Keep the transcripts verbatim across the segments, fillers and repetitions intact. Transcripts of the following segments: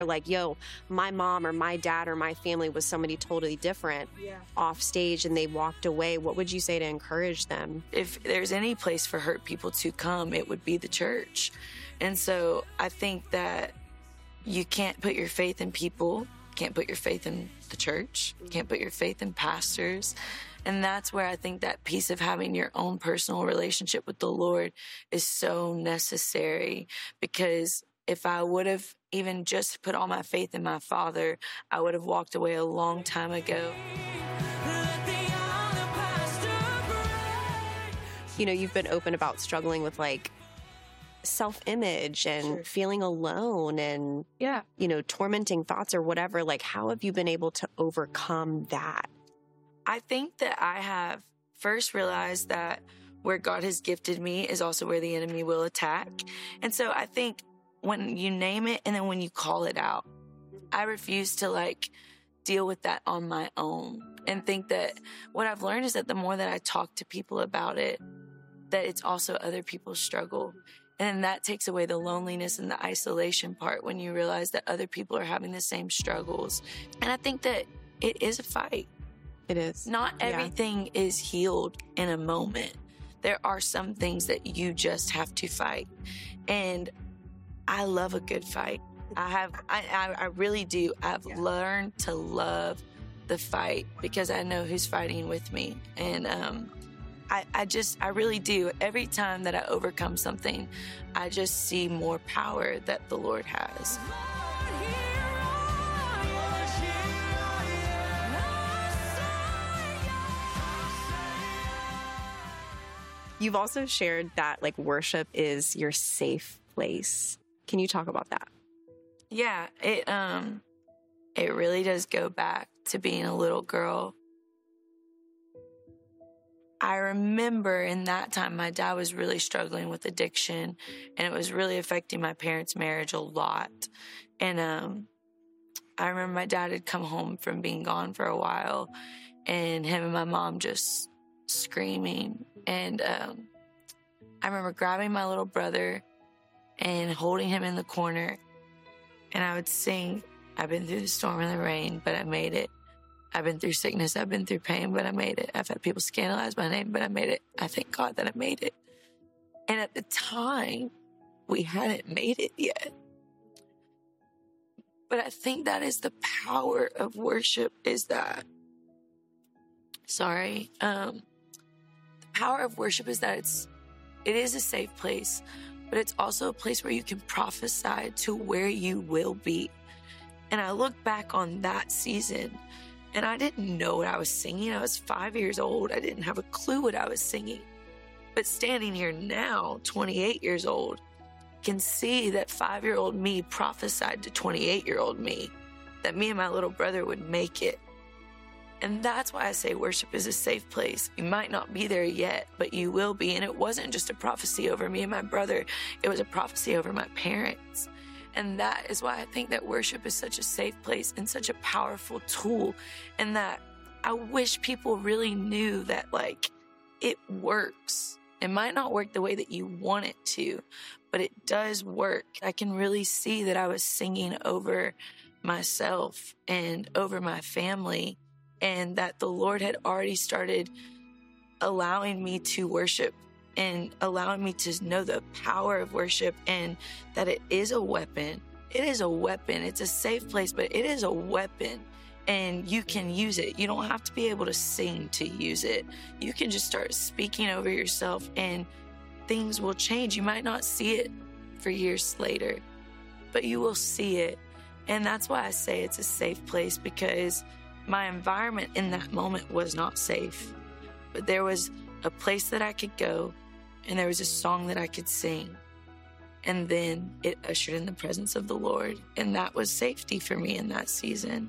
Like, yo, my mom or my dad or my family was somebody totally different yeah. off stage and they walked away, what would you say to encourage them? If there's any place for hurt people to come, it would be the church. And so I think that you can't put your faith in people, can't put your faith in the church, can't put your faith in pastors. And that's where I think that piece of having your own personal relationship with the Lord is so necessary, because if I would have even just put all my faith in my Father, I would have walked away a long time ago. You know, you've been open about struggling with like self-image and Sure. feeling alone and, Yeah. you know, tormenting thoughts or whatever. Like, how have you been able to overcome that? I think that I have first realized that where God has gifted me is also where the enemy will attack. And so I think when you name it and then when you call it out, I refuse to like deal with that on my own, and think that what I've learned is that the more that I talk to people about it, that it's also other people's struggle. And that takes away the loneliness and the isolation part when you realize that other people are having the same struggles. And I think that it is a fight. It is. Not Yeah. everything is healed in a moment. There are some things that you just have to fight. And I love a good fight. I have, I, I, I really do. I've Yeah. learned to love the fight because I know who's fighting with me. And um, I, I just, I really do. Every time that I overcome something, I just see more power that the Lord has. You've also shared that like worship is your safe place. Can you talk about that? Yeah, it um it really does go back to being a little girl. I remember in that time my dad was really struggling with addiction, and it was really affecting my parents' marriage a lot. And um I remember my dad had come home from being gone for a while, and him and my mom just screaming. And um I remember grabbing my little brother and holding him in the corner. And I would sing, I've been through the storm and the rain, but I made it. I've been through sickness, I've been through pain, but I made it. I've had people scandalize my name, but I made it. I thank God that I made it. And at the time, we hadn't made it yet. But I think that is the power of worship, is that, sorry, um, the power of worship is that it's, it is a safe place, but it's also a place where you can prophesy to where you will be. And I look back on that season, and I didn't know what I was singing. I was five years old. I didn't have a clue what I was singing. But standing here now, twenty-eight years old, can see that five-year-old me prophesied to twenty-eight-year-old me that me and my little brother would make it. And that's why I say worship is a safe place. You might not be there yet, but you will be. And it wasn't just a prophecy over me and my brother. It was a prophecy over my parents. And that is why I think that worship is such a safe place and such a powerful tool. And that I wish people really knew that, like, it works. It might not work the way that you want it to, but it does work. I can really see that I was singing over myself and over my family, and that the Lord had already started allowing me to worship and allowing me to know the power of worship, and that it is a weapon. It is a weapon. It's a safe place, but it is a weapon, and you can use it. You don't have to be able to sing to use it. You can just start speaking over yourself, and things will change. You might not see it for years later, but you will see it. And that's why I say it's a safe place, because my environment in that moment was not safe, but there was a place that I could go, and there was a song that I could sing, and then it ushered in the presence of the Lord, and that was safety for me in that season.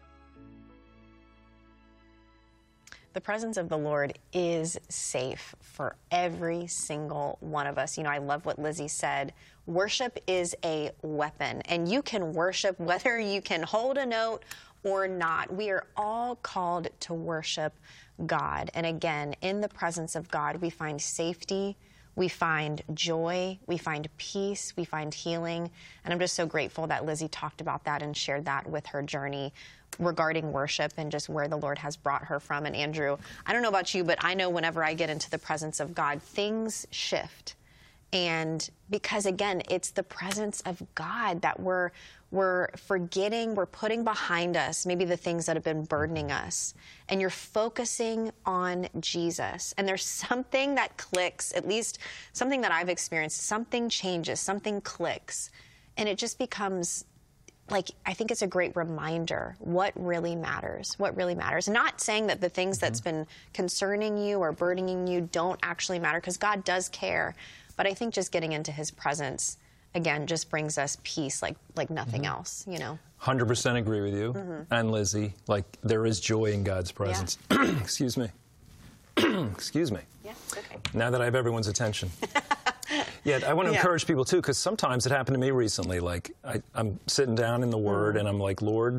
The presence of the Lord is safe for every single one of us. You know, I love what Lizzie said. Worship is a weapon, and you can worship whether you can hold a note or not. We are all called to worship God. And again, in the presence of God, we find safety, we find joy, we find peace, we find healing. And I'm just so grateful that Lizzie talked about that and shared that with her journey regarding worship and just where the Lord has brought her from. And Andrew, I don't know about you, but I know whenever I get into the presence of God, things shift. And because, again, it's the presence of God that we're we're forgetting, we're putting behind us maybe the things that have been burdening us. And you're focusing on Jesus. And there's something that clicks, at least something that I've experienced, something changes, something clicks. And it just becomes like, I think it's a great reminder what really matters, what really matters. Not saying that the things mm-hmm. that's been concerning you or burdening you don't actually matter, because God does care. But I think just getting into his presence, again, just brings us peace like like nothing mm-hmm. else, you know? one hundred percent agree with you. Mm-hmm. And Lizzie, like, there is joy in God's presence. Yeah. Excuse me. Excuse me. Yeah, it's okay. Now that I have everyone's attention. Yeah, I want to yeah. encourage people, too, because sometimes it happened to me recently. Like, I, I'm sitting down in the Word, mm-hmm. and I'm like, Lord,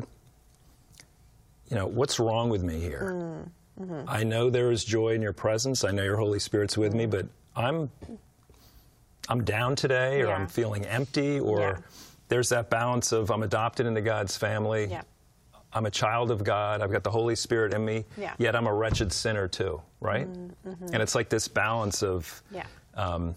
you know, what's wrong with me here? Mm-hmm. I know there is joy in your presence. I know your Holy Spirit's with mm-hmm. me, but I'm... I'm down today, or yeah. I'm feeling empty, or yeah. there's that balance of I'm adopted into God's family. Yeah. I'm a child of God. I've got the Holy Spirit in me, yeah. yet I'm a wretched sinner too, right? Mm-hmm. And it's like this balance of yeah. um,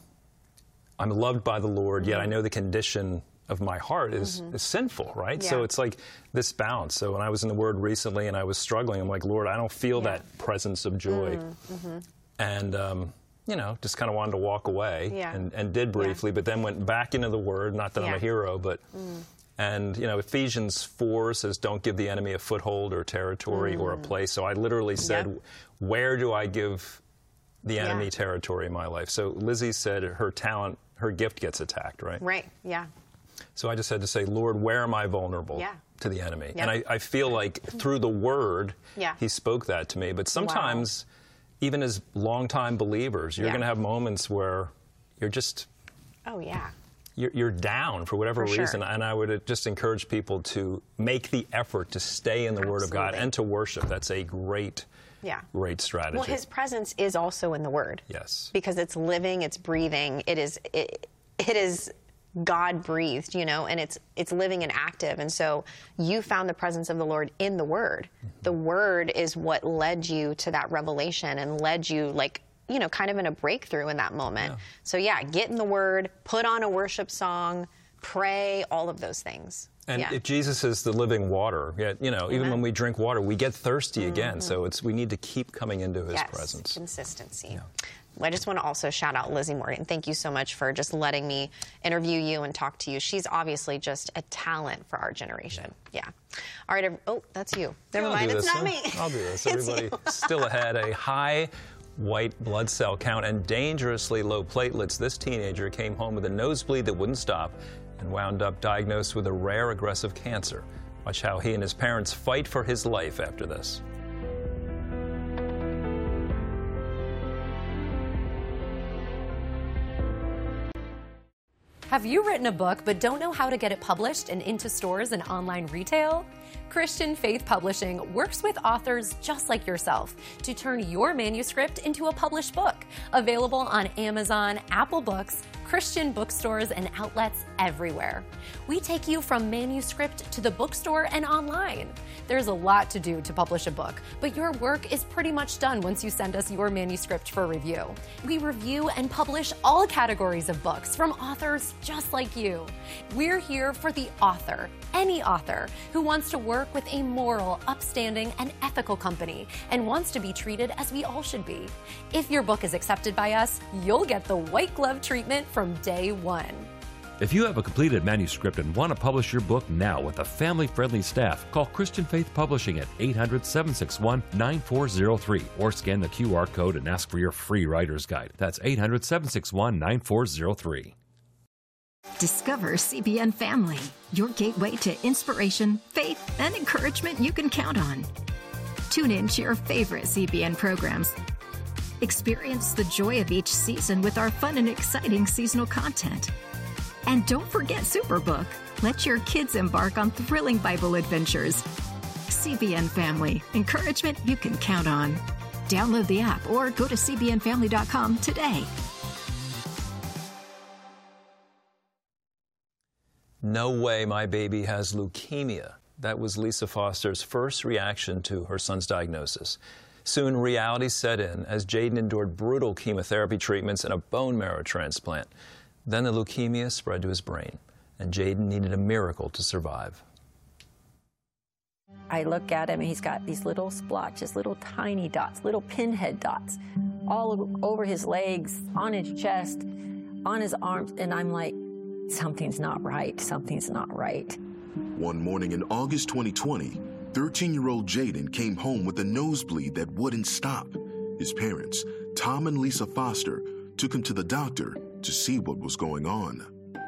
I'm loved by the Lord, mm-hmm. yet I know the condition of my heart is, mm-hmm. is sinful, right? Yeah. So it's like this balance. So when I was in the Word recently and I was struggling, I'm like, Lord, I don't feel yeah. that presence of joy. Mm-hmm. And... Um, you know, just kind of wanted to walk away yeah. and, and did briefly, yeah. but then went back into the Word, not that yeah. I'm a hero, but, mm. and, you know, Ephesians four says, don't give the enemy a foothold or territory mm. or a place. So I literally said, yep. where do I give the enemy yeah. territory in my life? So Lizzie said her talent, her gift gets attacked, right? Right, yeah. So I just had to say, Lord, where am I vulnerable yeah. to the enemy? Yep. And I, I feel like through the Word, yeah. he spoke that to me. But sometimes... Wow. Even as longtime believers, you're yeah. going to have moments where you're just, oh yeah, you're, you're down for whatever for reason. Sure. And I would just encourage people to make the effort to stay in the Absolutely. Word of God and to worship. That's a great, yeah. great strategy. Well, his presence is also in the Word. Yes, because it's living, it's breathing, it is, it, it is God breathed, you know, and it's it's living and active. And so you found the presence of the Lord in the Word. Mm-hmm. The Word is what led you to that revelation and led you, like, you know, kind of in a breakthrough in that moment. Yeah. So yeah, get in the Word, put on a worship song, pray, all of those things. And yeah. if Jesus is the living water, you know, Amen. Even when we drink water, we get thirsty mm-hmm. again. So it's we need to keep coming into his yes, presence. Consistency. Yeah. I just want to also shout out Lizzie Morgan. Thank you so much for just letting me interview you and talk to you. She's obviously just a talent for our generation. Yeah. All right. Oh, that's you. Never I'll mind. It's this, not huh? me. I'll do this. Everybody still ahead. A high white blood cell count and dangerously low platelets. This teenager came home with a nosebleed that wouldn't stop and wound up diagnosed with a rare aggressive cancer. Watch how he and his parents fight for his life after this. Have you written a book but don't know how to get it published and into stores and online retail? Christian Faith Publishing works with authors just like yourself to turn your manuscript into a published book. Available on Amazon, Apple Books, Christian bookstores, and outlets everywhere. We take you from manuscript to the bookstore and online. There's a lot to do to publish a book, but your work is pretty much done once you send us your manuscript for review. We review and publish all categories of books from authors just like you. We're here for the author, any author, who wants to work with a moral, upstanding, and ethical company and wants to be treated as we all should be. If your book is accepted by us, you'll get the white glove treatment from day one. If you have a completed manuscript and want to publish your book now with a family-friendly staff, call Christian Faith Publishing at eight hundred, seven six one, nine four zero three or scan the Q R code and ask for your free writer's guide. That's eight hundred, seven six one, nine four zero three. Discover C B N Family, your gateway to inspiration, faith, and encouragement you can count on. Tune in to your favorite C B N programs. Experience the joy of each season with our fun and exciting seasonal content. And don't forget Superbook. Let your kids embark on thrilling Bible adventures. C B N Family, encouragement you can count on. Download the app or go to c b n family dot com today. "No way my baby has leukemia." That was Lisa Foster's first reaction to her son's diagnosis. Soon, reality set in as Jaden endured brutal chemotherapy treatments and a bone marrow transplant. Then the leukemia spread to his brain, and Jaden needed a miracle to survive. I look at him, and he's got these little splotches, little tiny dots, little pinhead dots, all over his legs, on his chest, on his arms, and I'm like, something's not right, something's not right. One morning in August twenty twenty, thirteen-year-old Jaden came home with a nosebleed that wouldn't stop. His parents, Tom and Lisa Foster, took him to the doctor to see what was going on.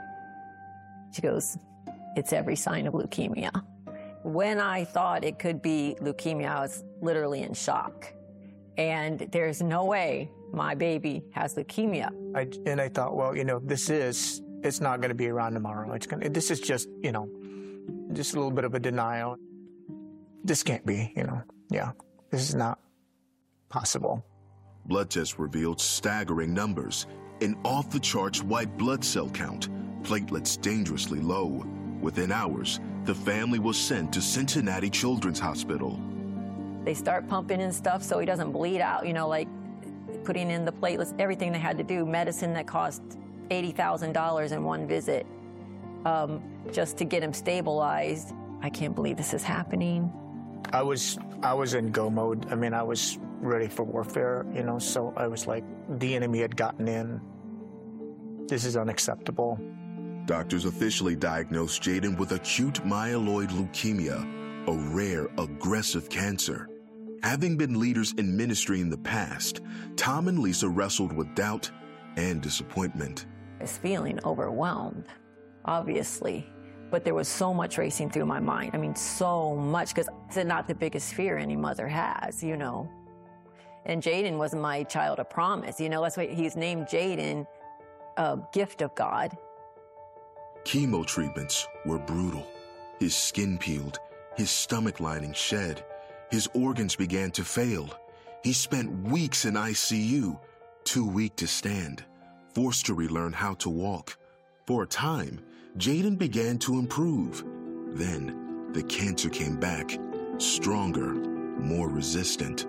She goes, "It's every sign of leukemia." When I thought it could be leukemia, I was literally in shock. And there's no way my baby has leukemia. I, and I thought, well, you know, this is, it's not going to be around tomorrow. It's gonna, this is just, you know, just a little bit of a denial. This can't be, you know, yeah, this is not possible. Blood tests revealed staggering numbers, an off-the-charts white blood cell count, platelets dangerously low. Within hours, the family was sent to Cincinnati Children's Hospital. They start pumping in stuff so he doesn't bleed out, you know, like putting in the platelets, everything they had to do, medicine that cost eighty thousand dollars in one visit um, just to get him stabilized. I can't believe this is happening. I was, I was in go mode. I mean, I was ready for warfare, you know, so I was like, the enemy had gotten in. This is unacceptable. Doctors officially diagnosed Jaden with acute myeloid leukemia, a rare, aggressive cancer. Having been leaders in ministry in the past, Tom and Lisa wrestled with doubt and disappointment. I was feeling overwhelmed, obviously, but there was so much racing through my mind. I mean, so much, because it's not the biggest fear any mother has, you know. And Jaden was my child of promise, you know, that's why he's named Jaden, a gift of God. Chemo treatments were brutal. His skin peeled, his stomach lining shed, his organs began to fail. He spent weeks in I C U, too weak to stand, forced to relearn how to walk. For a time, Jaden began to improve. Then, the cancer came back, stronger, more resistant.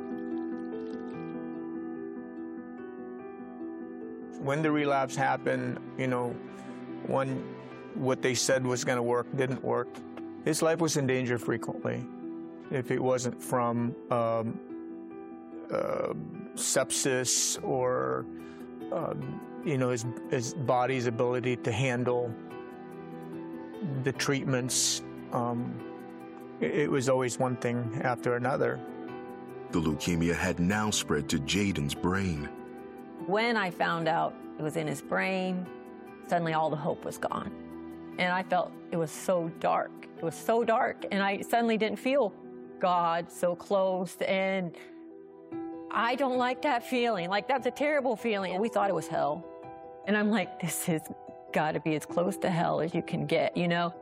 When the relapse happened, you know, when what they said was going to work didn't work. His life was in danger frequently. If it wasn't from um, uh, sepsis or, um, you know, his, his body's ability to handle the treatments, um, it, it was always one thing after another. The leukemia had now spread to Jaden's brain. When I found out it was in his brain, suddenly all the hope was gone. And I felt it was so dark. It was so dark, and I suddenly didn't feel God so close, and I don't like that feeling. Like, that's a terrible feeling. We thought it was hell. And I'm like, this has got to be as close to hell as you can get, you know?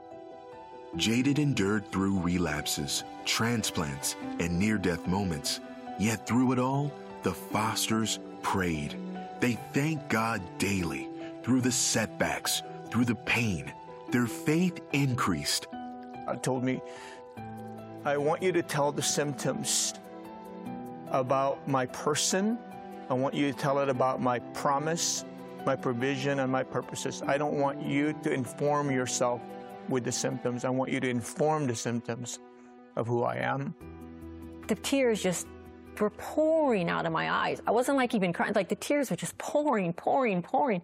Jaden endured through relapses, transplants, and near-death moments. Yet through it all, the Fosters prayed. They thanked God daily through the setbacks, through the pain. Their faith increased. God told me, I want you to tell the symptoms about my person. I want you to tell it about my promise, my provision, and my purposes. I don't want you to inform yourself with the symptoms. I want you to inform the symptoms of who I am. The tears just were pouring out of my eyes. I wasn't like even crying, like the tears were just pouring, pouring, pouring.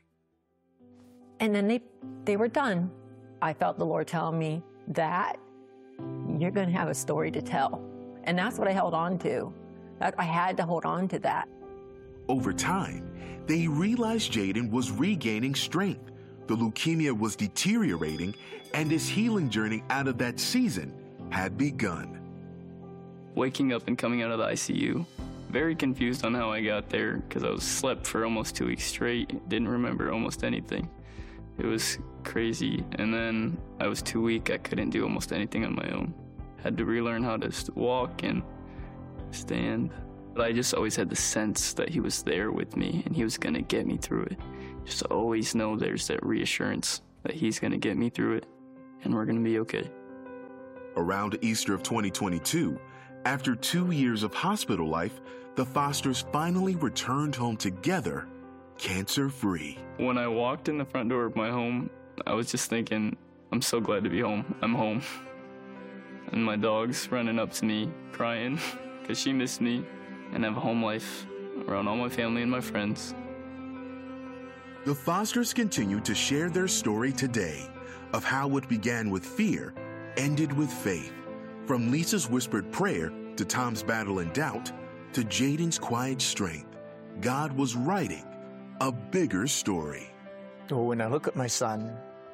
And then they, they were done. I felt the Lord telling me that you're going to have a story to tell. And that's what I held on to. I had to hold on to that. Over time, they realized Jaden was regaining strength. The leukemia was deteriorating, and his healing journey out of that season had begun. Waking up and coming out of the I C U, very confused on how I got there because I was slept for almost two weeks straight, didn't remember almost anything. It was crazy, and then I was too weak. I couldn't do almost anything on my own. Had to relearn how to walk and stand. But I just always had the sense that he was there with me and he was gonna get me through it. Just always know there's that reassurance that he's going to get me through it, and we're going to be okay. Around Easter of twenty twenty-two, after two years of hospital life, the Fosters finally returned home together, cancer-free. When I walked in the front door of my home, I was just thinking, I'm so glad to be home. I'm home. And my dog's running up to me, crying, because she missed me, and have a home life around all my family and my friends. The Fosters continue to share their story today of how what began with fear ended with faith. From Lisa's whispered prayer to Tom's battle and doubt to Jaden's quiet strength, God was writing a bigger story. Well, when I look at my son,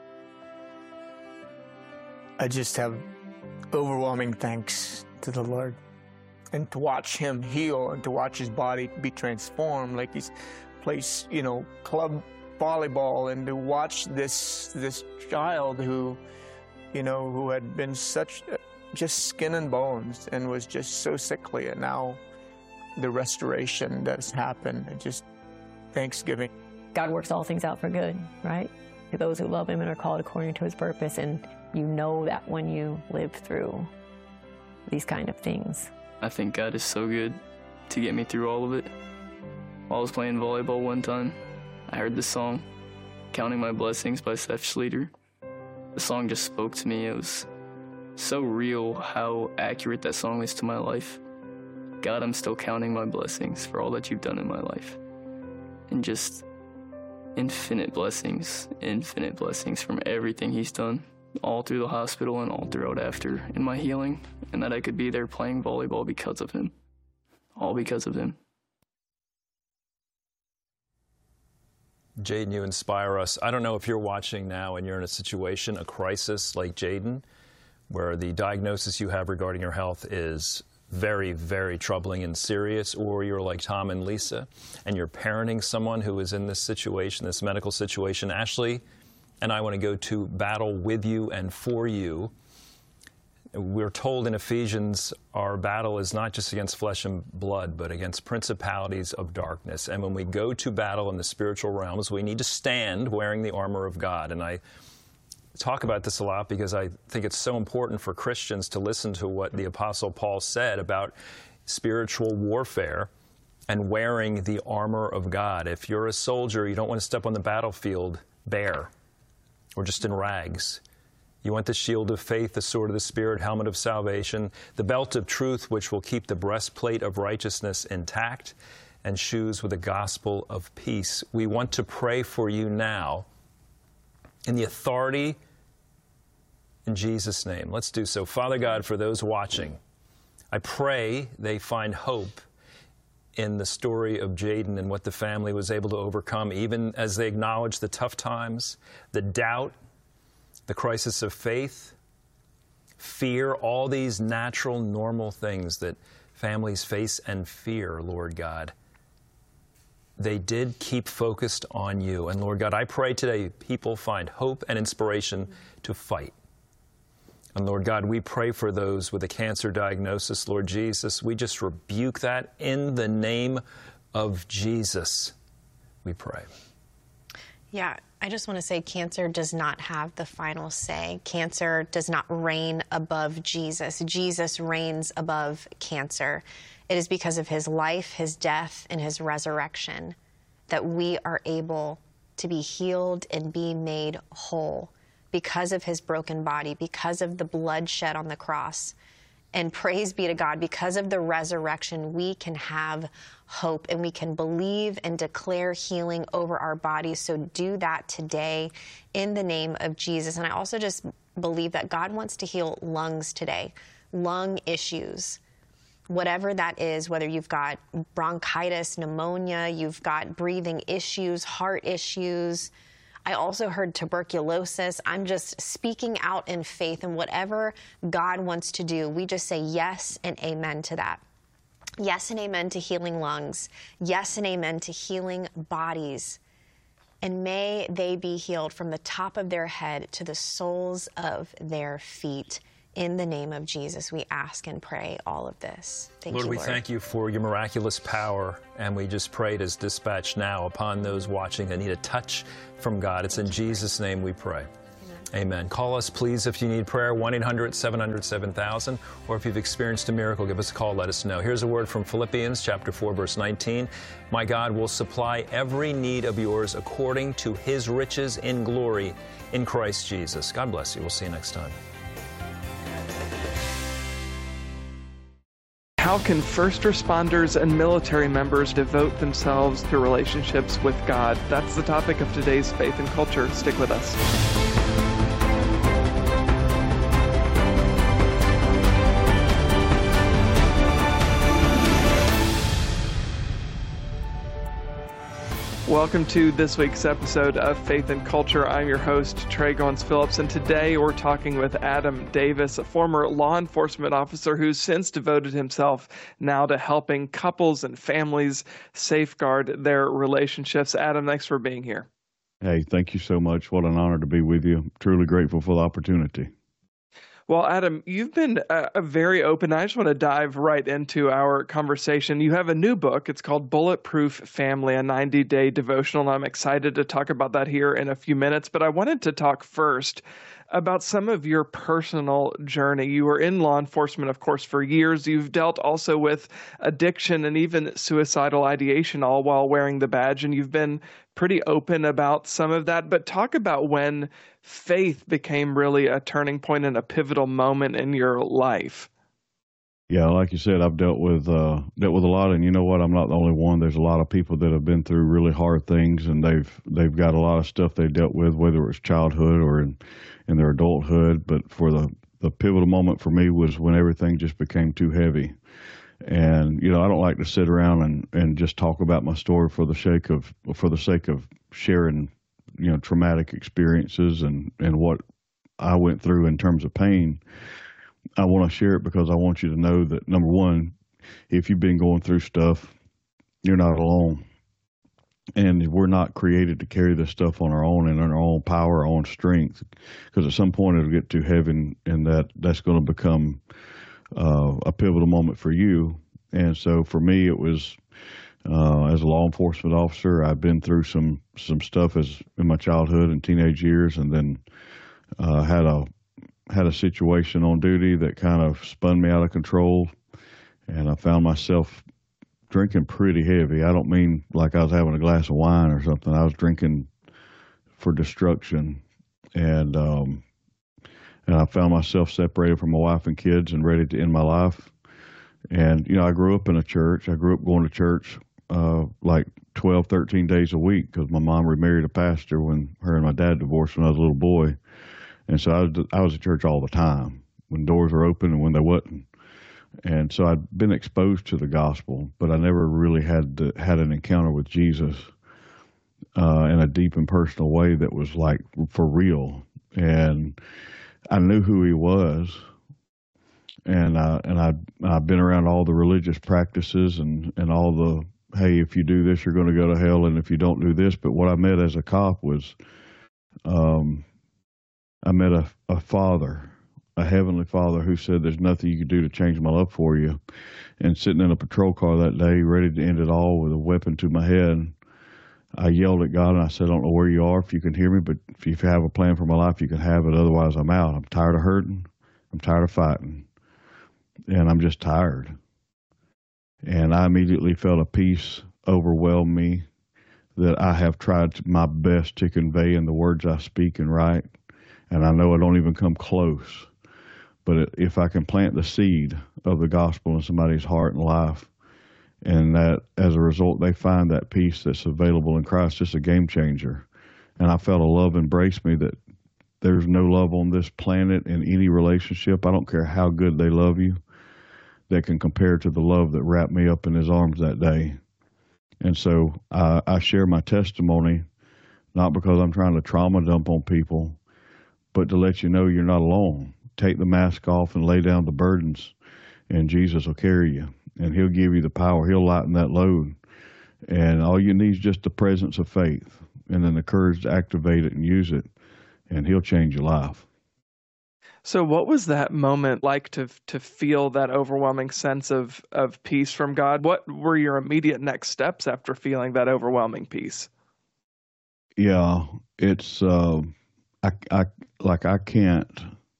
I just have overwhelming thanks to the Lord. And to watch him heal and to watch his body be transformed, like he's plays, you know, club volleyball, and to watch this this child who, you know, who had been such just skin and bones and was just so sickly, and now the restoration that's happened, and just thanksgiving. God works all things out for good, right? To those who love him and are called according to his purpose, and you know that when you live through these kind of things. I think God is so good to get me through all of it. While I was playing volleyball one time, I heard this song, Counting My Blessings by Seth Schleter. The song just spoke to me. It was so real how accurate that song is to my life. God, I'm still counting my blessings for all that you've done in my life. And just infinite blessings, infinite blessings from everything he's done, all through the hospital and all throughout after in my healing, and that I could be there playing volleyball because of him. All because of him. Jaden, you inspire us. I don't know if you're watching now and you're in a situation, a crisis like Jaden, where the diagnosis you have regarding your health is very, very troubling and serious, or you're like Tom and Lisa, and you're parenting someone who is in this situation, this medical situation. Ashley and I want to go to battle with you and for you. We're told in Ephesians our battle is not just against flesh and blood, but against principalities of darkness. And when we go to battle in the spiritual realms, we need to stand wearing the armor of God. And I talk about this a lot because I think it's so important for Christians to listen to what the Apostle Paul said about spiritual warfare and wearing the armor of God. If you're a soldier, you don't want to step on the battlefield bare or just in rags. You want the shield of faith, the sword of the Spirit, helmet of salvation, the belt of truth, which will keep the breastplate of righteousness intact, and shoes with the gospel of peace. We want to pray for you now in the authority in Jesus' name. Let's do so. Father God, for those watching, I pray they find hope in the story of Jaden and what the family was able to overcome, even as they acknowledge the tough times, the doubt, the crisis of faith, fear, all these natural, normal things that families face and fear, Lord God. They did keep focused on you. And Lord God, I pray today people find hope and inspiration to fight. And Lord God, we pray for those with a cancer diagnosis, Lord Jesus. We just rebuke that in the name of Jesus, we pray. Yeah, I just want to say cancer does not have the final say. Cancer does not reign above Jesus. Jesus reigns above cancer. It is because of his life, his death, and his resurrection that we are able to be healed and be made whole because of his broken body, because of the blood shed on the cross. And praise be to God, because of the resurrection, we can have hope and we can believe and declare healing over our bodies. So do that today in the name of Jesus. And I also just believe that God wants to heal lungs today, lung issues, whatever that is, whether you've got bronchitis, pneumonia, you've got breathing issues, heart issues. I also heard tuberculosis. I'm just speaking out in faith, and whatever God wants to do, we just say yes and amen to that. Yes and amen to healing lungs. Yes and amen to healing bodies. And may they be healed from the top of their head to the soles of their feet In the name of Jesus, we ask and pray all of this. Thank Lord, you, we Lord. thank you for your miraculous power, and we just pray it is dispatched now upon those watching that need a touch from God. It's in Jesus' name we pray. Amen. Amen. Call us, please, if you need prayer, one eight hundred seven hundred seven thousand, or if you've experienced a miracle, give us a call, let us know. Here's a word from Philippians chapter four, verse nineteen. My God will supply every need of yours according to his riches in glory in Christ Jesus. God bless you. We'll see you next time. How can first responders and military members devote themselves to relationships with God? That's the topic of today's Faith and Culture. Stick with us. Welcome to this week's episode of Faith and Culture. I'm your host, Trey Goins-Phillips, and today we're talking with Adam Davis, a former law enforcement officer who's since devoted himself now to helping couples and families safeguard their relationships. Adam, thanks for being here. Hey, thank you so much. What an honor to be with you. Truly grateful for the opportunity. Well, Adam, you've been uh, very open. I just want to dive right into our conversation. You have a new book. It's called Bulletproof Family, a ninety-day devotional, and I'm excited to talk about that here in a few minutes. But I wanted to talk first about some of your personal journey. You were in law enforcement, of course, for years. You've dealt also with addiction and even suicidal ideation, all while wearing the badge, and you've been pretty open about some of that. But talk about when faith became really a turning point and a pivotal moment in your life. Yeah, like you said, I've dealt with uh, dealt with a lot, and you know what? I'm not the only one. There's a lot of people that have been through really hard things, and they've they've got a lot of stuff they dealt with, whether it was childhood or in, in their adulthood. But for the the pivotal moment for me was when everything just became too heavy. And you know, I don't like to sit around and, and just talk about my story for the sake of for the sake of sharing, you know, traumatic experiences and, and what I went through in terms of pain. I want to share it because I want you to know that, number one, if you've been going through stuff, you're not alone. And we're not created to carry this stuff on our own and on our own power, our own strength, because at some point it'll get too heavy, and, and that, that's going to become uh, a pivotal moment for you. And so for me, it was, uh, as a law enforcement officer, I've been through some, some stuff as in my childhood and teenage years, and then uh, had a had a situation on duty that kind of spun me out of control, and I found myself drinking pretty heavy. I don't mean like I was having a glass of wine or something. I was drinking for destruction, and um, and I found myself separated from my wife and kids and ready to end my life. And, you know, I grew up in a church. I grew up going to church uh, like twelve, thirteen days a week because my mom remarried a pastor when her and my dad divorced when I was a little boy. And so I was, I was at church all the time, when doors were open and when they wasn't. And so I'd been exposed to the gospel, but I never really had to, had an encounter with Jesus uh, in a deep and personal way that was like for real. And I knew who he was, and I, and I I've been around all the religious practices and, and all the, hey, if you do this, you're going to go to hell, and if you don't do this. But what I met as a cop was, um. I met a, a father, a heavenly father, who said there's nothing you can do to change my love for you. And sitting in a patrol car that day, ready to end it all with a weapon to my head, I yelled at God and I said, I don't know where you are, if you can hear me, but if you have a plan for my life, you can have it. Otherwise, I'm out. I'm tired of hurting. I'm tired of fighting. And I'm just tired. And I immediately felt a peace overwhelm me that I have tried my best to convey in the words I speak and write. And I know I don't even come close, but if I can plant the seed of the gospel in somebody's heart and life, and that as a result they find that peace that's available in Christ, it's a game changer. And I felt a love embrace me that there's no love on this planet in any relationship, I don't care how good they love you, that can compare to the love that wrapped me up in his arms that day. And so I, I share my testimony, not because I'm trying to trauma dump on people, but to let you know you're not alone. Take the mask off and lay down the burdens, and Jesus will carry you, and he'll give you the power. He'll lighten that load. And all you need is just the presence of faith and then the courage to activate it and use it, and he'll change your life. So what was that moment like to to feel that overwhelming sense of, of peace from God? What were your immediate next steps after feeling that overwhelming peace? Yeah, it's, uh, I, I, like I can't,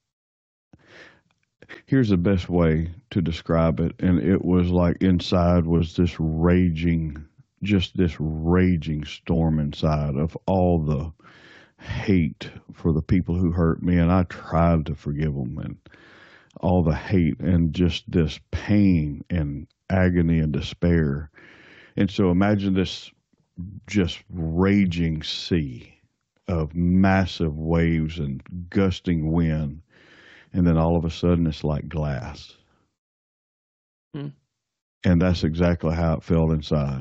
here's the best way to describe it. And it was like inside was this raging, just this raging storm inside of all the hate for the people who hurt me, and I tried to forgive them, and all the hate and just this pain and agony and despair. And so imagine this just raging sea of massive waves and gusting wind, and then all of a sudden it's like glass. Hmm. And that's exactly how it felt inside.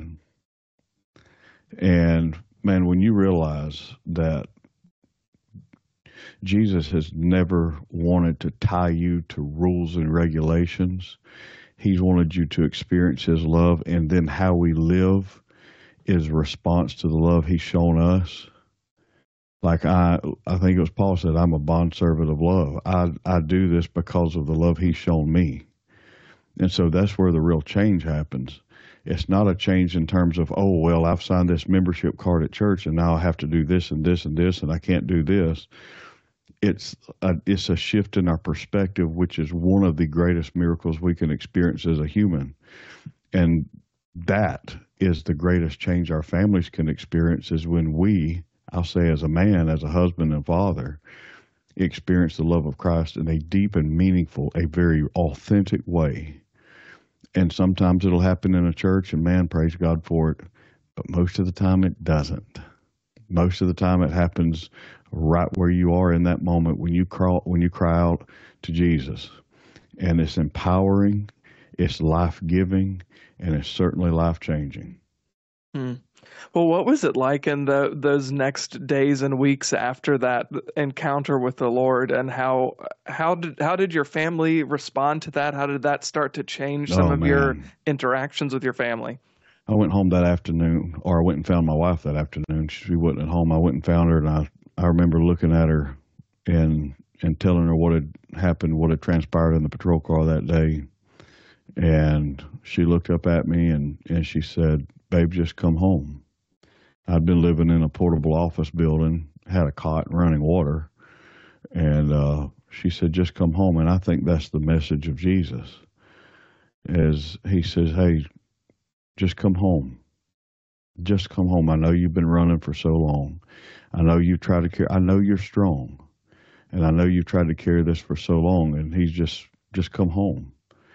And man, when you realize that Jesus has never wanted to tie you to rules and regulations. He's wanted you to experience his love, and then how we live is response to the love he's shown us. Like I, I think it was Paul said, I'm a bondservant of love. I, I do this because of the love he's shown me. And so that's where the real change happens. It's not a change in terms of, oh, well, I've signed this membership card at church and now I have to do this and this and this and I can't do this. It's a, it's a shift in our perspective, which is one of the greatest miracles we can experience as a human. And that is the greatest change our families can experience, is when we, I'll say as a man, as a husband and father, experience the love of Christ in a deep and meaningful, a very authentic way. And sometimes it'll happen in a church, and man, praise God for it. But most of the time it doesn't. Most of the time it happens right where you are in that moment when you cry, when you cry out to Jesus. And it's empowering, it's life-giving, and it's certainly life-changing. Hmm. Well, what was it like in the, those next days and weeks after that encounter with the Lord, and how how did how did your family respond to that? How did that start to change some Oh, of your man. interactions with your family? I went home that afternoon, or I went and found my wife that afternoon. She wasn't at home. I went and found her, and I, I remember looking at her and and telling her what had happened, what had transpired in the patrol car that day. And she looked up at me and, and she said, "Babe, just come home." I'd been living in a portable office building, had a cot and running water. And uh, she said, "Just come home." And I think that's the message of Jesus, is he says, "Hey, just come home. Just come home. I know you've been running for so long. I know you try to carry, I know you're strong. And I know you've tried to carry this for so long." And he's just, just come home.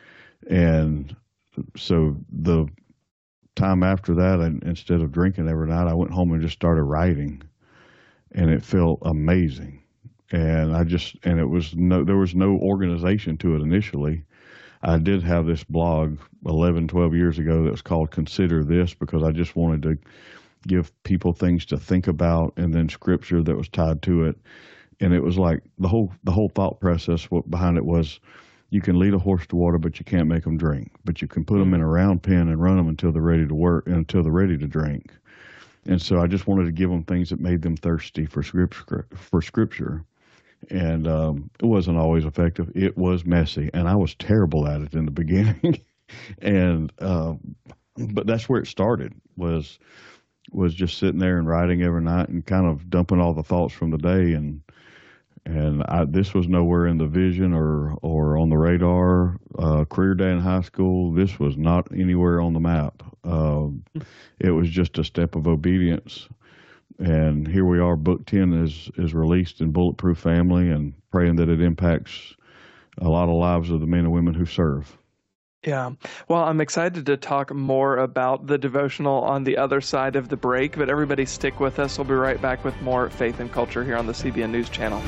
And so the time after that, and instead of drinking every night, I went home and just started writing. And it felt amazing. And I just, and it was no, there was no organization to it initially. I did have this blog eleven, twelve years ago that was called Consider This, because I just wanted to give people things to think about, and then scripture that was tied to it. And it was like the whole, the whole thought process behind it was, you can lead a horse to water, but you can't make them drink. But you can put them in a round pen and run them until they're ready to work, until they're ready to drink. And so I just wanted to give them things that made them thirsty for scripture, for scripture. And um, it wasn't always effective. It was messy, and I was terrible at it in the beginning. and uh, but that's where it started, was was just sitting there and writing every night and kind of dumping all the thoughts from the day. And and I, this was nowhere in the vision or or on the radar. Uh, career day in high school, this was not anywhere on the map. Uh, it was just a step of obedience. And here we are, book ten is, is released in Bulletproof Family, and praying that it impacts a lot of lives of the men and women who serve. Yeah. Well, I'm excited to talk more about the devotional on the other side of the break, but everybody stick with us. We'll be right back with more Faith and Culture here on the C B N News Channel.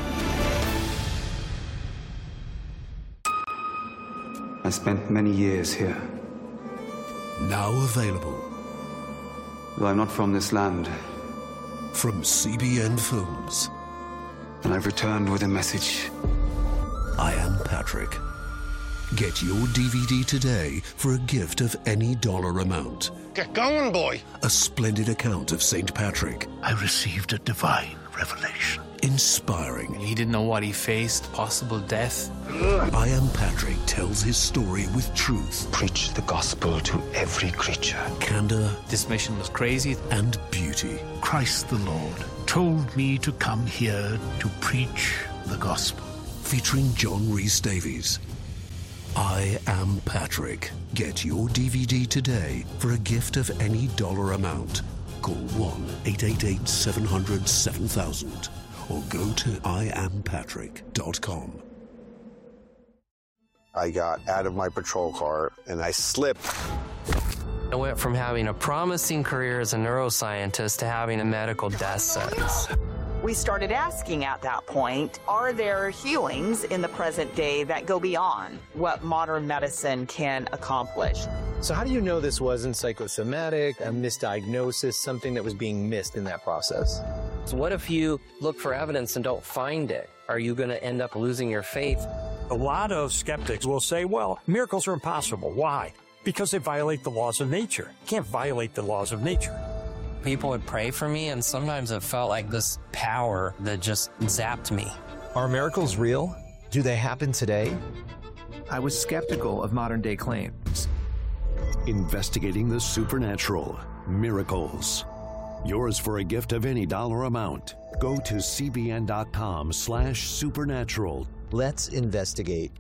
I spent many years here. Now available. Though I'm not from this land. From C B N Films. And I've returned with a message. I am Patrick. Get your D V D today for a gift of any dollar amount. Get going, boy. A splendid account of Saint Patrick. I received a divine revelation. inspiring. He didn't know what he faced, possible death. I Am Patrick tells his story with truth. Preach the gospel to every creature. Candor. This mission was crazy. And beauty. Christ the Lord told me to come here to preach the gospel. Featuring John Rhys Davies. I Am Patrick. Get your D V D today for a gift of any dollar amount. Call one eight eight eight, seven hundred, seven thousand or go to I am patrick dot com. I got out of my patrol car and I slipped. I went from having a promising career as a neuroscientist to having a medical death sentence. We started asking at that point, are there healings in the present day that go beyond what modern medicine can accomplish? So how do you know this wasn't psychosomatic, a misdiagnosis, something that was being missed in that process? So what if you look for evidence and don't find it? Are you going to end up losing your faith? A lot of skeptics will say, well, miracles are impossible. Why? Because they violate the laws of nature. You can't violate the laws of nature. People would pray for me, and sometimes it felt like this power that just zapped me. Are miracles real? Do they happen today? I was skeptical of modern-day claims. Investigating the supernatural. Miracles. Yours for a gift of any dollar amount. Go to cbn.com slash supernatural. Let's investigate.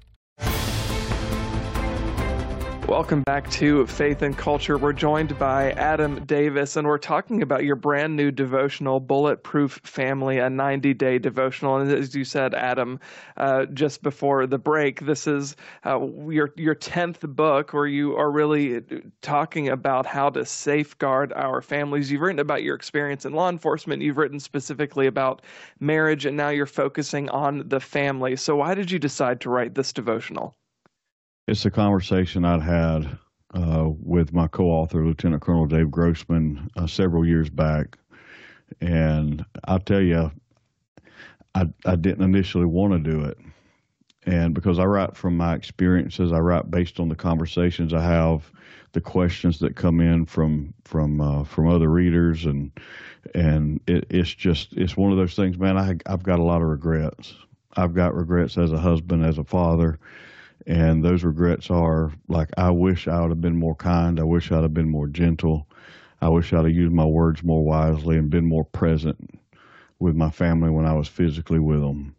Welcome back to Faith and Culture. We're joined by Adam Davis, and we're talking about your brand new devotional, Bulletproof Family, a ninety-day devotional. And as you said, Adam, uh, just before the break, this is uh, your your tenth book where you are really talking about how to safeguard our families. You've written about your experience in law enforcement. You've written specifically about marriage, and now you're focusing on the family. So why did you decide to write this devotional? It's a conversation I'd had uh, with my co-author, Lieutenant Colonel Dave Grossman, uh, several years back. And I'll tell you, I, I didn't initially want to do it. And because I write from my experiences, I write based on the conversations I have, the questions that come in from from uh, from other readers, and and it, it's just it's one of those things, man. I I've got a lot of regrets. I've got regrets as a husband, as a father. And those regrets are like, I wish I would have been more kind. I wish I'd have been more gentle. I wish I'd have used my words more wisely and been more present with my family when I was physically with them.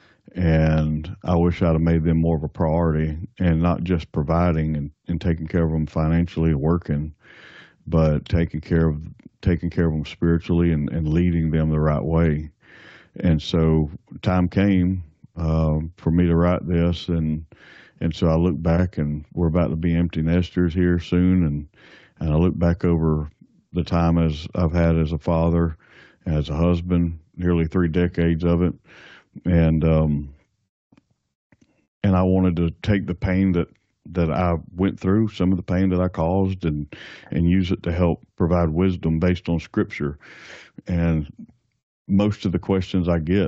And I wish I'd have made them more of a priority, and not just providing and, and taking care of them financially and working, but taking care of taking care of them spiritually and, and leading them the right way. And so time came uh, for me to write this, and And so I look back, and we're about to be empty nesters here soon, and, and I look back over the time as I've had as a father, as a husband, nearly three decades of it, and um, and I wanted to take the pain that, that I went through, some of the pain that I caused, and and use it to help provide wisdom based on Scripture. And most of the questions I get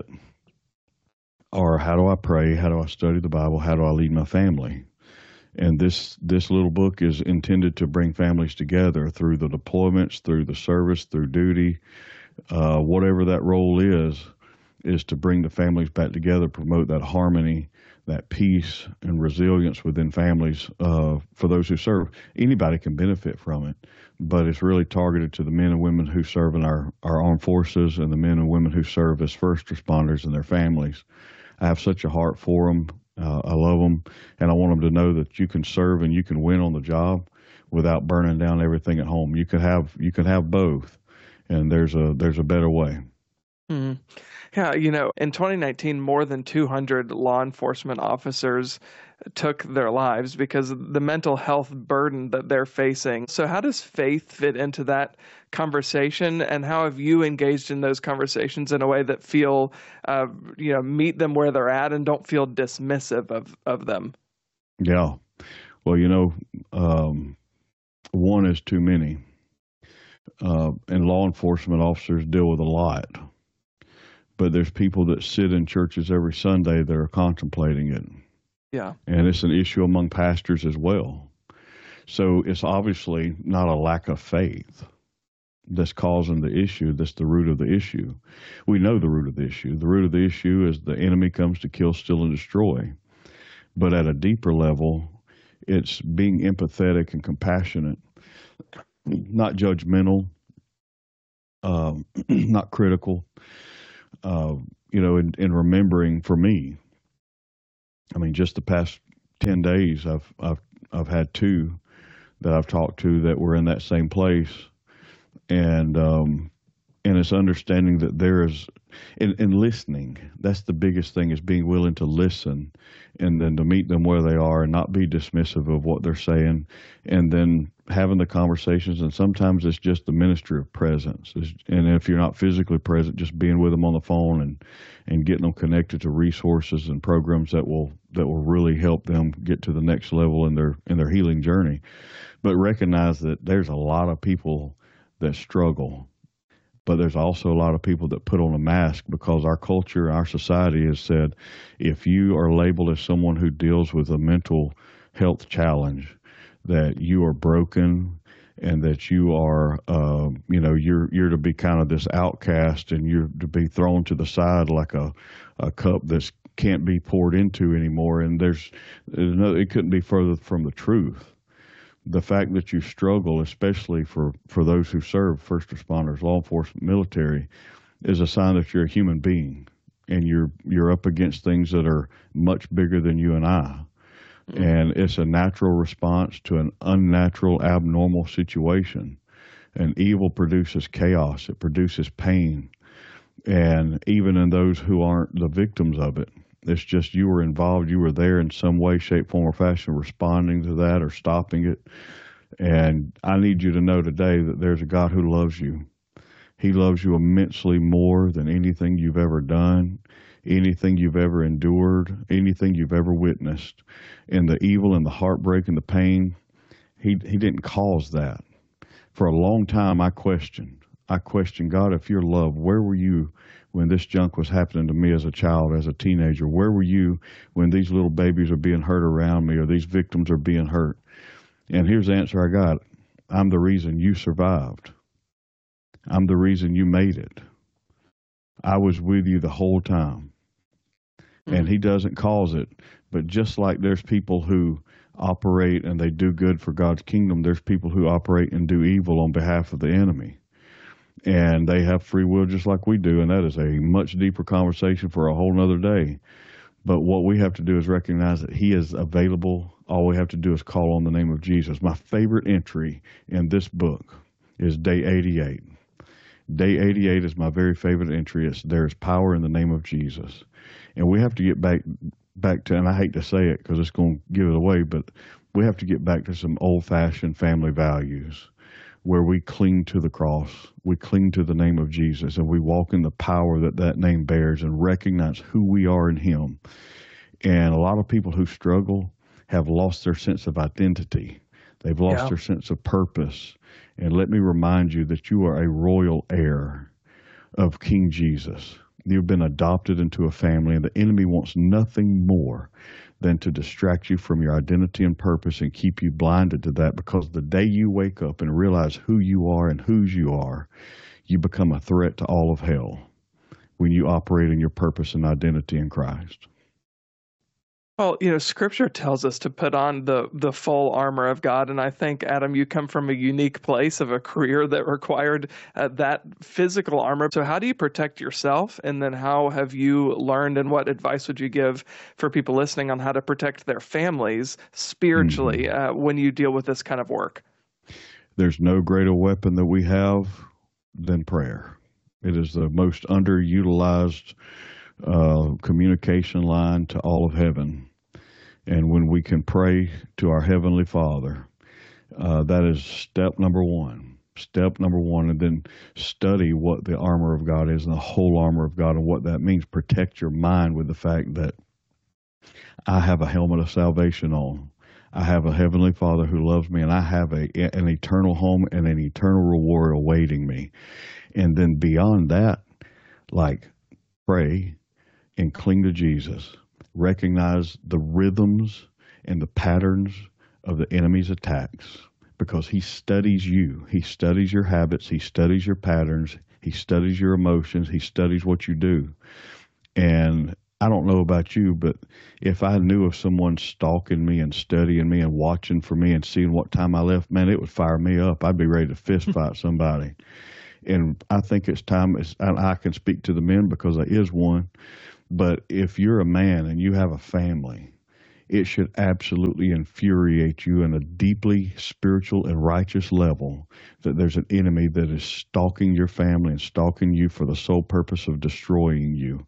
are, how do I pray? How do I study the Bible? How do I lead my family? And this this little book is intended to bring families together through the deployments, through the service, through duty, uh, whatever that role is, is to bring the families back together, promote that harmony, that peace and resilience within families uh, for those who serve. Anybody can benefit from it, but it's really targeted to the men and women who serve in our, our armed forces, and the men and women who serve as first responders and their families. I have such a heart for them. Uh, I love them, and I want them to know that you can serve and you can win on the job without burning down everything at home. You can have you can have both, and there's a there's a better way. Mm-hmm. Yeah, you know, in twenty nineteen, more than two hundred law enforcement officers took their lives because of the mental health burden that they're facing. So how does faith fit into that conversation, and how have you engaged in those conversations in a way that feel, uh, you know, meet them where they're at and don't feel dismissive of, of them? Yeah. Well, you know, um, one is too many. Uh, and law enforcement officers deal with a lot. But there's people that sit in churches every Sunday that are contemplating it. Yeah. And it's an issue among pastors as well. So it's obviously not a lack of faith. that's causing the issue, that's the root of the issue. We know the root of the issue. The root of the issue is the enemy comes to kill, steal, and destroy. But at a deeper level, it's being empathetic and compassionate, not judgmental, uh, not critical, uh, you know, and, and remembering for me, I mean, just the past ten days, I've, I've, I've had two that I've talked to that were in that same place. And, um, and it's understanding that there is, and, and listening, that's the biggest thing, is being willing to listen and then to meet them where they are and not be dismissive of what they're saying, and then having the conversations. And sometimes it's just the ministry of presence. It's, and if you're not physically present, just being with them on the phone and, and getting them connected to resources and programs that will, that will really help them get to the next level in their, in their healing journey. But recognize that there's a lot of people that struggle. But there's also a lot of people that put on a mask, because our culture, our society has said, if you are labeled as someone who deals with a mental health challenge, that you are broken and that you are, uh, you know, you're you're to be kind of this outcast, and you're to be thrown to the side like a, a cup that can't be poured into anymore. And there's, there's no, it couldn't be further from the truth. The fact that you struggle, especially for, for those who serve, first responders, law enforcement, military, is a sign that you're a human being, and you're you're up against things that are much bigger than you and I. Mm-hmm. And it's a natural response to an unnatural, abnormal situation. And evil produces chaos. It produces pain. And even in those who aren't the victims of it, it's just you were involved, you were there in some way, shape, form, or fashion, responding to that or stopping it. And I need you to know today that there's a God who loves you. He loves you immensely more than anything you've ever done, anything you've ever endured, anything you've ever witnessed. And the evil and the heartbreak and the pain, he, he didn't cause that. For a long time, I questioned. I questioned, God, if you're love, where were you when this junk was happening to me as a child, as a teenager? Where were you when these little babies are being hurt around me, or these victims are being hurt? And here's the answer I got. I'm the reason you survived. I'm the reason you made it. I was with you the whole time. Mm-hmm. And he doesn't cause it. But just like there's people who operate and they do good for God's kingdom, there's people who operate and do evil on behalf of the enemy. And they have free will just like we do, and that is a much deeper conversation for a whole nother day. But what we have to do is recognize that he is available. All we have to do is call on the name of Jesus. My favorite entry in this book is day eighty-eight. Day eighty-eight is my very favorite entry. It's there is power in the name of Jesus. And we have to get back back to, and I hate to say it because it's going to give it away, but we have to get back to some old-fashioned family values, where we cling to the cross, we cling to the name of Jesus, and we walk in the power that that name bears and recognize who we are in him. And a lot of people who struggle have lost their sense of identity. They've lost yeah. their sense of purpose. And let me remind you that you are a royal heir of King Jesus. You've been adopted into a family, and the enemy wants nothing more than to distract you from your identity and purpose and keep you blinded to that, because the day you wake up and realize who you are and whose you are, you become a threat to all of hell when you operate in your purpose and identity in Christ. Well, you know, Scripture tells us to put on the the full armor of God, and I think, Adam, you come from a unique place of a career that required uh, that physical armor. So how do you protect yourself, and then how have you learned, and what advice would you give for people listening on how to protect their families spiritually mm-hmm. uh, when you deal with this kind of work? There's no greater weapon that we have than prayer. It is the most underutilized uh, communication line to all of heaven. And when we can pray to our Heavenly Father, uh, that is step number one. Step number one, and then study what the armor of God is and the whole armor of God and what that means. Protect your mind with the fact that I have a helmet of salvation on. I have a Heavenly Father who loves me, and I have a an eternal home and an eternal reward awaiting me. And then beyond that, like, pray and cling to Jesus. Recognize the rhythms and the patterns of the enemy's attacks. because he studies you. He studies your habits. He studies your patterns. He studies your emotions. He studies what you do. And I don't know about you, but if I knew of someone stalking me and studying me and watching for me and seeing what time I left, man, it would fire me up. I'd be ready to fist fight somebody. And I think it's time, it's, and I can speak to the men because there is one, but if you're a man and you have a family, it should absolutely infuriate you in a deeply spiritual and righteous level that there's an enemy that is stalking your family and stalking you for the sole purpose of destroying you.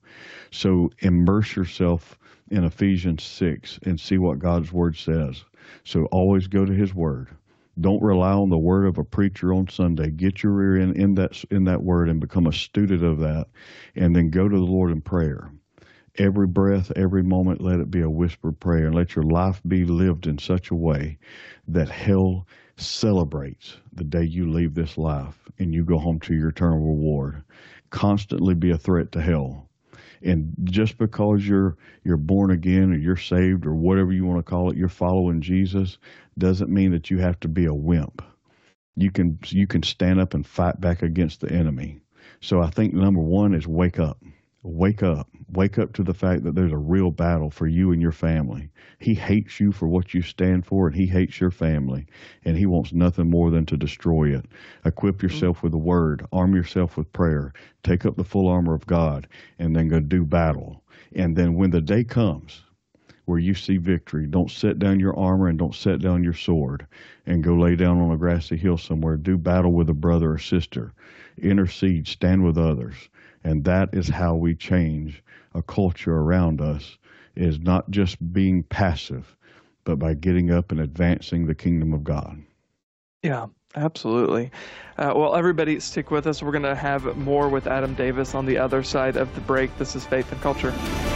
So immerse yourself in Ephesians six and see what God's word says. So always go to his word. Don't rely on the word of a preacher on Sunday. Get your ear in, in that in that word and become a student of that, and then go to the Lord in prayer. Every breath, every moment, let it be a whispered prayer, and let your life be lived in such a way that hell celebrates the day you leave this life and you go home to your eternal reward. Constantly be a threat to hell. And just because you're you're born again or you're saved or whatever you want to call it, you're following Jesus, doesn't mean that you have to be a wimp. You can you can stand up and fight back against the enemy. So I think number one is wake up. Wake up. Wake up to the fact that there's a real battle for you and your family. He hates you for what you stand for, and he hates your family, and he wants nothing more than to destroy it. Equip yourself with the word. Arm yourself with prayer. Take up the full armor of God, and then go do battle. And then when the day comes where you see victory, don't set down your armor and don't set down your sword and go lay down on a grassy hill somewhere. Do battle with a brother or sister. Intercede. Stand with others. And that is how we change a culture around us, is not just being passive, but by getting up and advancing the kingdom of God. Yeah, absolutely. Uh, well, everybody stick with us. We're going to have more with Adam Davis on the other side of the break. This is Faith and Culture.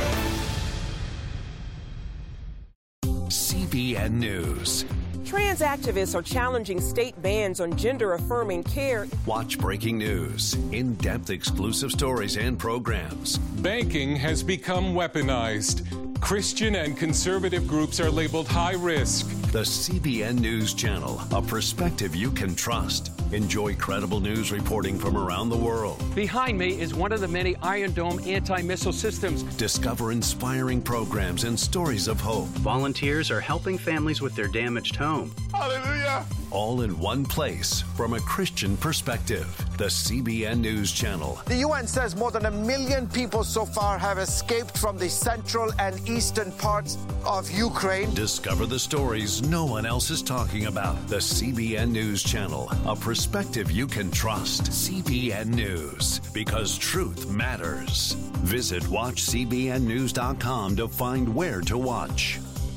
C B N News. Trans activists are challenging state bans on gender-affirming care. Watch breaking news, in-depth exclusive stories and programs. Banking has become weaponized. Christian and conservative groups are labeled high risk. The C B N News Channel, a perspective you can trust. Enjoy credible news reporting from around the world. Behind me is one of the many Iron Dome anti-missile systems. Discover inspiring programs and stories of hope. Volunteers are helping families with their damaged home. Hallelujah! All in one place from a Christian perspective. The C B N News Channel. The U N says more than a million people so far have escaped from the central and eastern parts of Ukraine. Discover the stories no one else is talking about. The C B N News Channel, a perspective you can trust. C B N News, because truth matters. Visit watch c b n news dot com to find where to watch.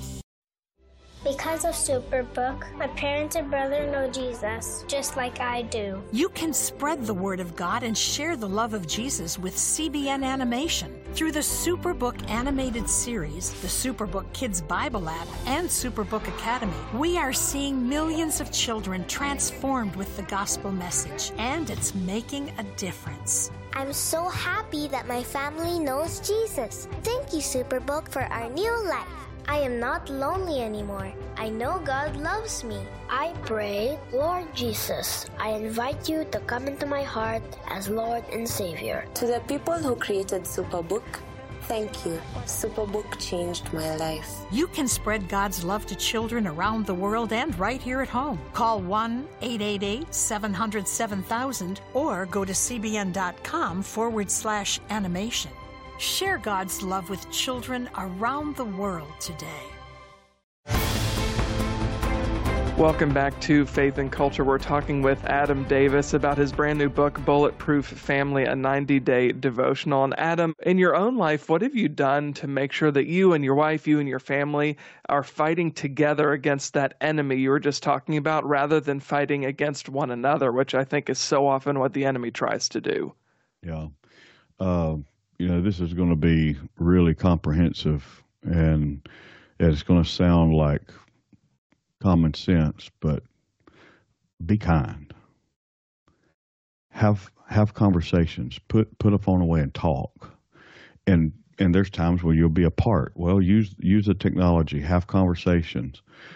Because of Superbook, my parents and brother know Jesus, just like I do. You can spread the word of God and share the love of Jesus with C B N Animation. Through the Superbook animated series, the Superbook Kids Bible app, and Superbook Academy, we are seeing millions of children transformed with the gospel message, and it's making a difference. I'm so happy that my family knows Jesus. Thank you, Superbook, for our new life. I am not lonely anymore. I know God loves me. I pray, Lord Jesus, I invite you to come into my heart as Lord and Savior. To the people who created Superbook, thank you. Superbook changed my life. You can spread God's love to children around the world and right here at home. Call one eight eight eight, seven hundred, seven thousand or go to cbn.com forward slash animation. Share God's love with children around the world today. Welcome back to Faith and Culture. We're talking with Adam Davis about his brand new book, Bulletproof Family, a ninety-day devotional. And Adam, in your own life, what have you done to make sure that you and your wife, you and your family are fighting together against that enemy you were just talking about, rather than fighting against one another, which I think is so often what the enemy tries to do? Yeah. Uh, you know, this is going to be really comprehensive, and it's going to sound like common sense, but be kind. Have have conversations. Put put a phone away and talk. And and there's times where you'll be apart. Well, use use the technology. Have conversations.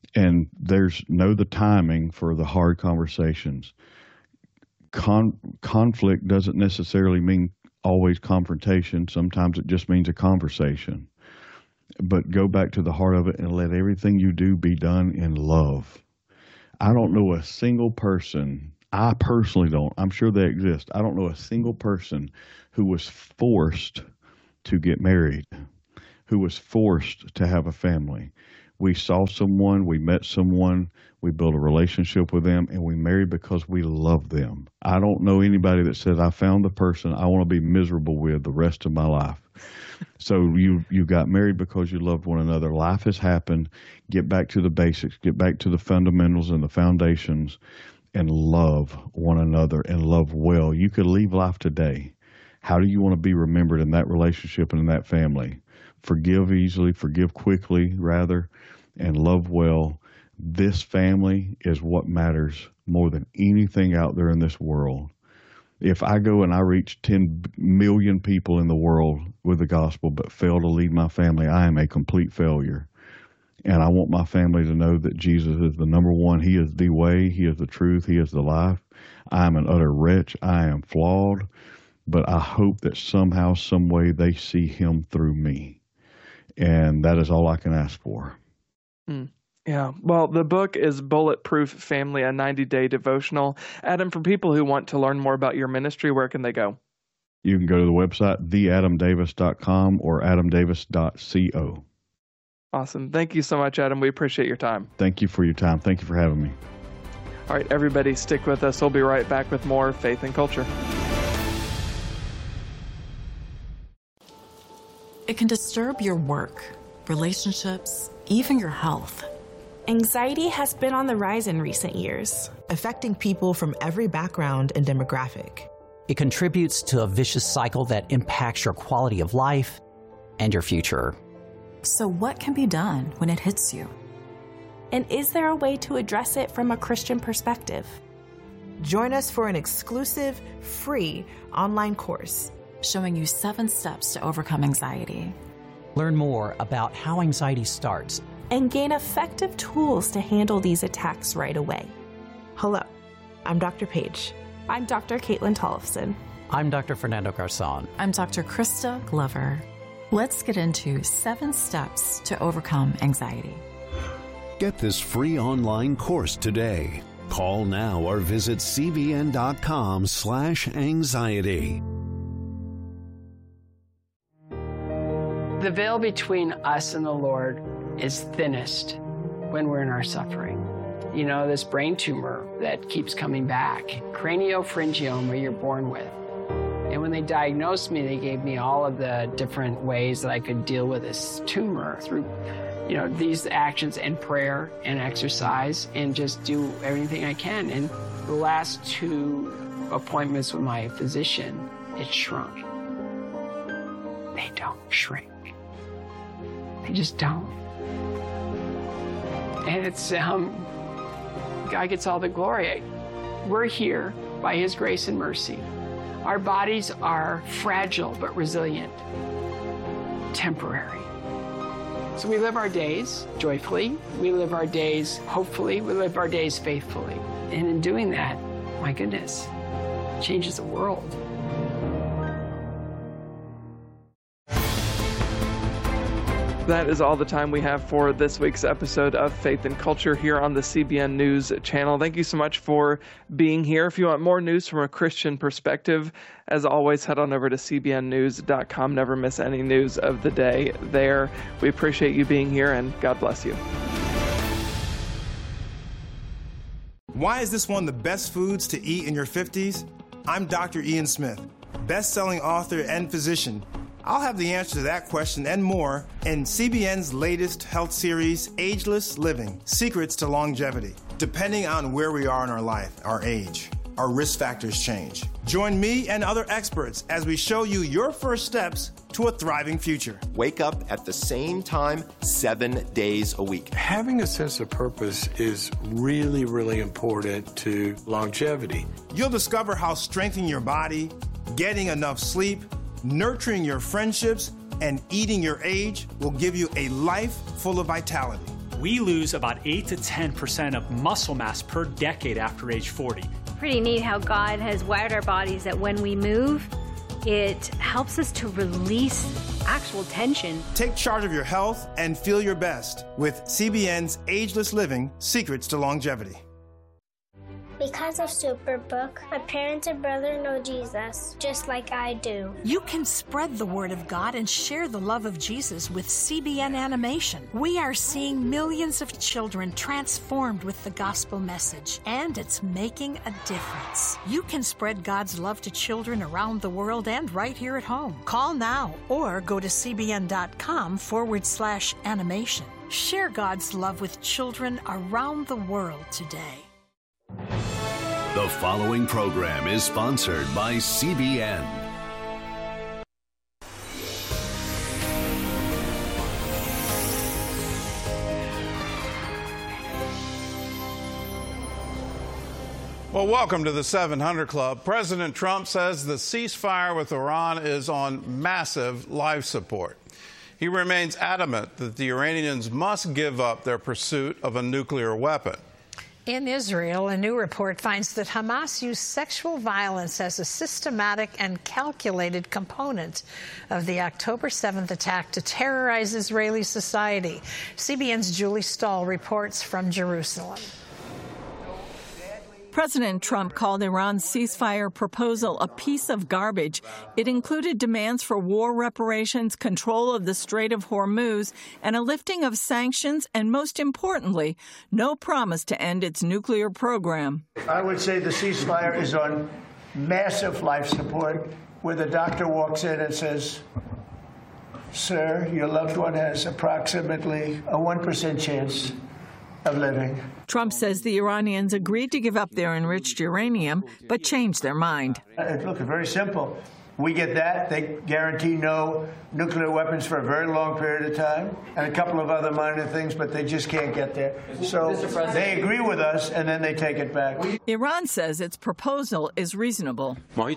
And there's know the timing for the hard conversations. Con- conflict doesn't necessarily mean always confrontation. Sometimes it just means a conversation. But go back to the heart of it and let everything you do be done in love. I don't know a single person, I personally don't, I'm sure they exist. I don't know a single person who was forced to get married, who was forced to have a family. We saw someone, we met someone, we built a relationship with them, and we married because we love them. I don't know anybody that says, I found the person I want to be miserable with the rest of my life. So you you got married because you loved one another. Life has happened. Get back to the basics. Get back to the fundamentals and the foundations and love one another and love well. You could leave life today. How do you want to be remembered in that relationship and in that family? Forgive easily, forgive quickly, rather, and love well. This family is what matters more than anything out there in this world. If I go and I reach ten million people in the world with the gospel but fail to lead my family, I am a complete failure. And I want my family to know that Jesus is the number one. He is the way. He is the truth. He is the life. I am an utter wretch. I am flawed. But I hope that somehow, some way, they see him through me. And that is all I can ask for. Mm. Yeah. Well, the book is Bulletproof Family, a ninety-day devotional. Adam, for people who want to learn more about your ministry, where can they go? You can go to the website, the adam davis dot com or adam davis dot co. Awesome. Thank you so much, Adam. We appreciate your time. Thank you for your time. Thank you for having me. All right, everybody, stick with us. We'll be right back with more Faith and Culture. It can disturb your work, relationships, even your health. Anxiety has been on the rise in recent years, affecting people from every background and demographic. It contributes to a vicious cycle that impacts your quality of life and your future. So what can be done when it hits you? And is there a way to address it from a Christian perspective? Join us for an exclusive, free online course showing you seven steps to overcome anxiety. Learn more about how anxiety starts and gain effective tools to handle these attacks right away. Hello, I'm Doctor Paige. I'm Doctor Caitlin Tollefson. I'm Doctor Fernando Garzon. I'm Doctor Krista Glover. Let's get into seven steps to overcome anxiety. Get this free online course today. Call now or visit cbn.com slash anxiety. The veil between us and the Lord is thinnest when we're in our suffering. You know, this brain tumor that keeps coming back, craniopharyngioma you're born with. And when they diagnosed me, they gave me all of the different ways that I could deal with this tumor through, you know, these actions and prayer and exercise and just do everything I can. And the last two appointments with my physician, it shrunk. They don't shrink. They just don't. And it's, um, God gets all the glory. We're here by his grace and mercy. Our bodies are fragile but resilient, temporary. So we live our days joyfully, we live our days hopefully, we live our days faithfully. And in doing that, my goodness, it changes the world. That is all the time we have for this week's episode of Faith and Culture here on the C B N News channel. Thank you so much for being here. If you want more news from a Christian perspective, as always, head on over to c b n news dot com. Never miss any news of the day there. We appreciate you being here, and God bless you. Why is this one of the best foods to eat in your fifties? I'm Doctor Ian Smith, best-selling author and physician. I'll have the answer to that question and more in C B N's latest health series, Ageless Living, Secrets to Longevity. Depending on where we are in our life, our age, our risk factors change. Join me and other experts as we show you your first steps to a thriving future. Wake up at the same time, seven days a week. Having a sense of purpose is really, really important to longevity. You'll discover how strengthening your body, getting enough sleep, nurturing your friendships, and eating your age will give you a life full of vitality. we lose about eight to ten percent of muscle mass per decade after age forty. Pretty neat how God has wired our bodies that when we move, it helps us to release actual tension. Take charge of your health and feel your best with C B N's Ageless Living: Secrets to Longevity. Because of Superbook, my parents and brother know Jesus, just like I do. You can spread the word of God and share the love of Jesus with C B N Animation. We are seeing millions of children transformed with the gospel message, and it's making a difference. You can spread God's love to children around the world and right here at home. Call now or go to cbn.com forward slash animation. Share God's love with children around the world today. The following program is sponsored by C B N. Well, welcome to the seven hundred Club. President Trump says the ceasefire with Iran is on massive life support. He remains adamant that the Iranians must give up their pursuit of a nuclear weapon. In Israel, a new report finds that Hamas used sexual violence as a systematic and calculated component of the October seventh attack to terrorize Israeli society. C B N's Julie Stahl reports from Jerusalem. President Trump called Iran's ceasefire proposal a piece of garbage. It included demands for war reparations, control of the Strait of Hormuz, and a lifting of sanctions, and most importantly, no promise to end its nuclear program. I would say the ceasefire is on massive life support, where the doctor walks in and says, "Sir, your loved one has approximately a one percent chance of living." Trump says the Iranians agreed to give up their enriched uranium, but changed their mind. Look, it's very simple. We get that. They guarantee no nuclear weapons for a very long period of time, and a couple of other minor things, but they just can't get there. So they agree with us, and then they take it back. Iran says its proposal is reasonable.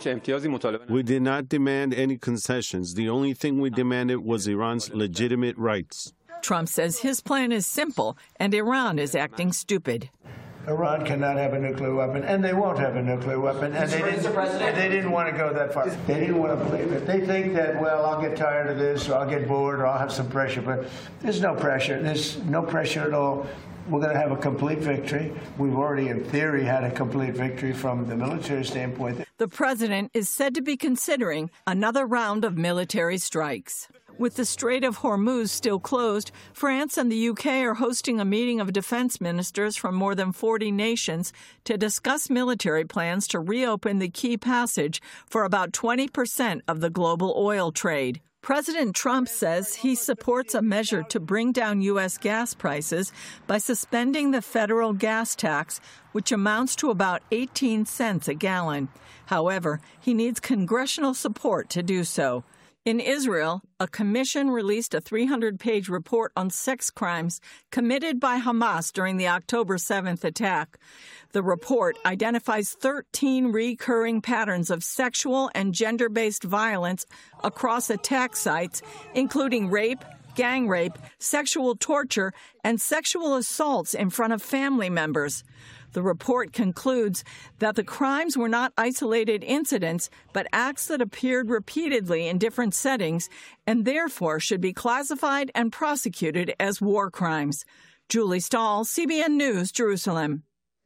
We did not demand any concessions. The only thing we demanded was Iran's legitimate rights. Trump says his plan is simple, and Iran is acting stupid. Iran cannot have a nuclear weapon, and they won't have a nuclear weapon, and they didn't, they didn't want to go that far. They didn't want to believe it. They think that, well, I'll get tired of this, or I'll get bored, or I'll have some pressure, but there's no pressure. There's no pressure at all. We're going to have a complete victory. We've already, in theory, had a complete victory from the military standpoint. The president is said to be considering another round of military strikes. With the Strait of Hormuz still closed, France and the U K are hosting a meeting of defense ministers from more than forty nations to discuss military plans to reopen the key passage for about twenty percent of the global oil trade. President Trump says he supports a measure to bring down U S gas prices by suspending the federal gas tax, which amounts to about eighteen cents a gallon. However, he needs congressional support to do so. In Israel, a commission released a three hundred page report on sex crimes committed by Hamas during the October seventh attack. The report identifies thirteen recurring patterns of sexual and gender-based violence across attack sites, including rape, gang rape, sexual torture, and sexual assaults in front of family members. The report concludes that the crimes were not isolated incidents, but acts that appeared repeatedly in different settings and therefore should be classified and prosecuted as war crimes. Julie Stahl, C B N News, Jerusalem.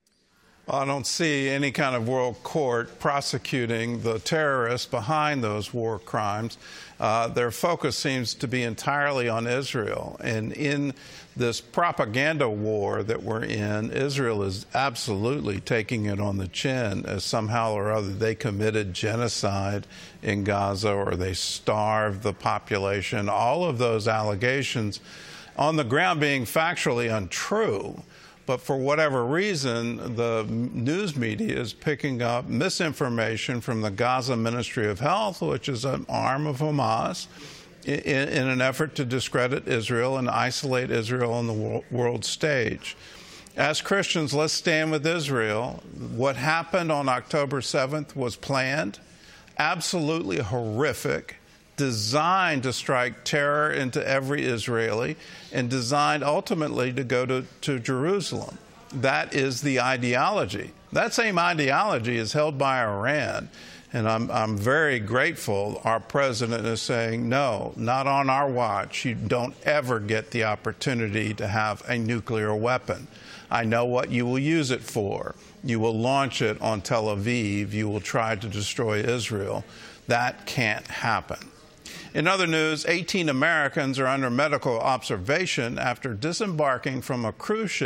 I don't see any kind of world court prosecuting the terrorists behind those war crimes. Uh, their focus seems to be entirely on Israel. And in this propaganda war that we're in, Israel is absolutely taking it on the chin as somehow or other they committed genocide in Gaza or they starved the population. All of those allegations on the ground being factually untrue. But for whatever reason, the news media is picking up misinformation from the Gaza Ministry of Health, which is an arm of Hamas, in, in an effort to discredit Israel and isolate Israel on the world stage. As Christians, let's stand with Israel. What happened on October seventh was planned, absolutely horrific, designed to strike terror into every Israeli and designed ultimately to go to, to Jerusalem. That is the ideology. That same ideology is held by Iran. And I'm, I'm very grateful our president is saying, no, not on our watch. You don't ever get the opportunity to have a nuclear weapon. I know what you will use it for. You will launch it on Tel Aviv. You will try to destroy Israel. That can't happen. In other news, eighteen Americans are under medical observation after disembarking from a cruise ship